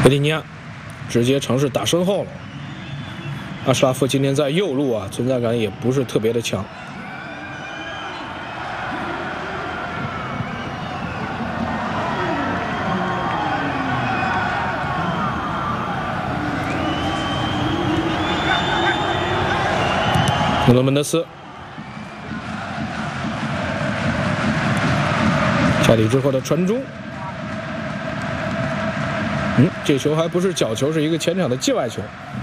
维蒂尼亚直接尝试打身后了。阿什拉夫今天在右路啊，存在感也不是特别的强。努诺门德斯下底之后的传中，这球还不是角球，是一个前场的界外球。